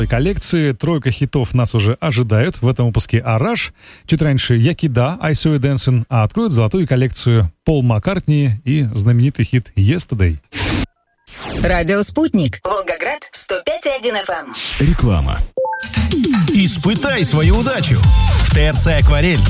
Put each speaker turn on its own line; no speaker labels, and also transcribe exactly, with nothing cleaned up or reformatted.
Коллекции. Тройка хитов нас уже ожидают в этом выпуске «Араш». Чуть раньше «Якида», «I Saw You Dancing», а откроют золотую коллекцию Пол Маккартни и знаменитый хит «Yesterday».
Радио «Спутник». Волгоград, сто пять и один эф эм.
Реклама. Испытай свою удачу. В ТРЦ «Акварель»